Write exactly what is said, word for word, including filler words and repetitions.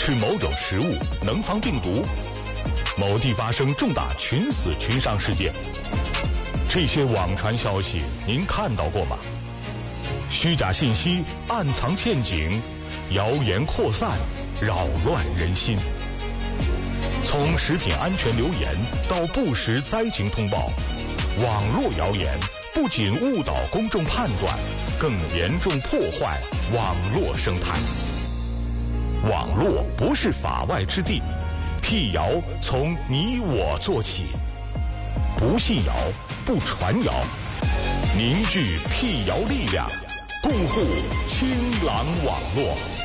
吃某种食物能防病毒，某地发生重大群死群伤事件。这些网传消息您看到过吗？虚假信息暗藏陷阱，谣言扩散，扰乱人心。从食品安全流言到不实灾情通报，网络谣言不仅误导公众判断，更严重破坏网络生态。网络不是法外之地，辟谣从你我做起。不信谣，不传谣，凝聚辟谣力量，共护清朗网络。